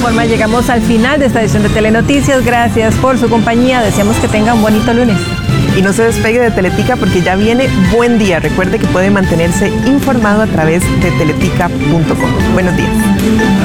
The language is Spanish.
forma llegamos al final de esta edición de Telenoticias. Gracias por su compañía. Deseamos que tenga un bonito lunes. Y no se despegue de Teletica porque ya viene Buen Día. Recuerde que puede mantenerse informado a través de teletica.com. Buenos días.